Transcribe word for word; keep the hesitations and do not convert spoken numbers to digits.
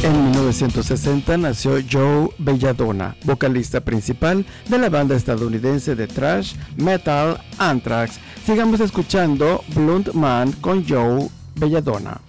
En mil novecientos sesenta nació Joe Belladonna, vocalista principal de la banda estadounidense de thrash metal Anthrax. Sigamos escuchando Blunt Man con Joe Belladonna.